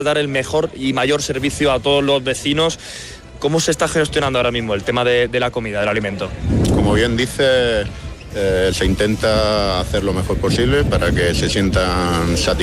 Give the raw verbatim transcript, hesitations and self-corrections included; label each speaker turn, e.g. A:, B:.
A: dar el mejor y mayor servicio a todos los vecinos. ¿Cómo se está gestionando ahora mismo el tema de, de la comida, del alimento?
B: Como bien dice, eh, se intenta hacer lo mejor posible para que se sientan satisfechos